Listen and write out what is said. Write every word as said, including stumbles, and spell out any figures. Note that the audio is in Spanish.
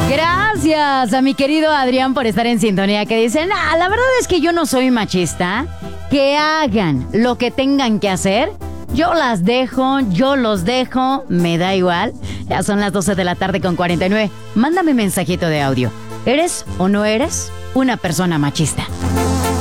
Gracias a mi querido Adrián por estar en sintonía, que dicen, ah, la verdad es que yo no soy machista. Que hagan lo que tengan que hacer. Yo las dejo, yo los dejo, me da igual. Ya son las doce de la tarde con cuarenta y nueve. Mándame mensajito de audio. ¿Eres o no eres una persona machista?